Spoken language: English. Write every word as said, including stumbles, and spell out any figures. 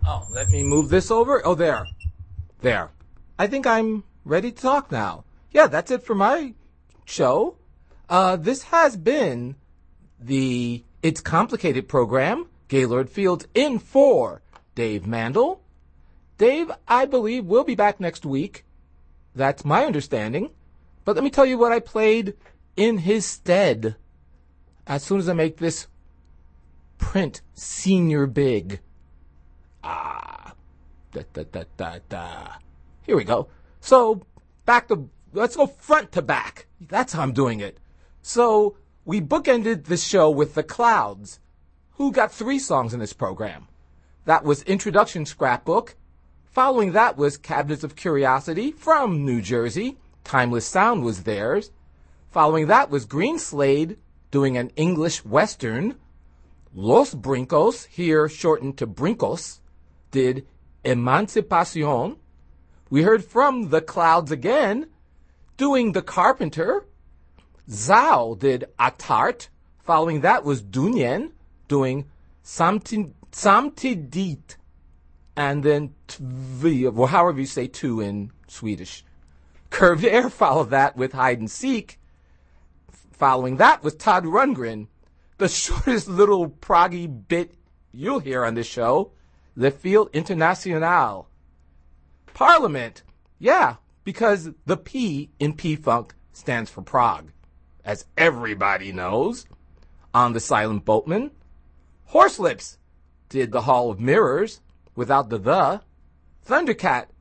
Oh, let me move this over. Oh, there. There. I think I'm ready to talk now. Yeah, that's it for my show. Uh, this has been the It's Complicated program. Gaylord Fields in for Dave Mandel. Dave, I believe, will be back next week. That's my understanding. But let me tell you what I played in his stead as soon as I make this print senior big. Ah. Da, da, da, da, da. Here we go. So, back to, let's go front to back. That's how I'm doing it. So, we bookended the show with The Clouds, who got three songs in this program. That was Introduction Scrapbook. Following that was Cabinets of Curiosity from New Jersey. Timeless Sound was theirs. Following that was Green Slade doing an English Western. Los Brincos, here shortened to Brincos, did Emancipacion. We heard from The Clouds again, doing The Carpenter. Zao did Atart. Following that was Dunyen, doing Samtidigt. And then Tv, or however you say two in Swedish. Curved Air followed that with Hide and Seek. Following that was Todd Rundgren, the shortest little proggy bit you'll hear on this show, Le Field International. Parliament, yeah, because the P in P-Funk stands for Prague, as everybody knows. On the Silent Boatman, Horselips did the Hall of Mirrors without the the. Thundercat